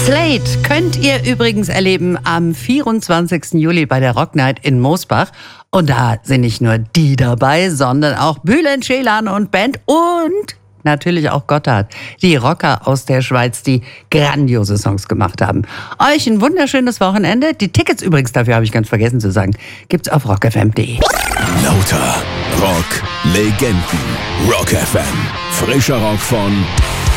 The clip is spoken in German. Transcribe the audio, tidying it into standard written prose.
Slade könnt ihr übrigens erleben am 24. Juli bei der Rock Night in Mosbach. Und da sind nicht nur die dabei, sondern auch Bülent Ceylan und Band und natürlich auch Gotthard, die Rocker aus der Schweiz, die grandiose Songs gemacht haben. Euch ein wunderschönes Wochenende. Die Tickets übrigens, dafür habe ich ganz vergessen zu sagen, gibt's auf rockfm.de. Lauter Rock Legenden. Rock FM. Frischer Rock von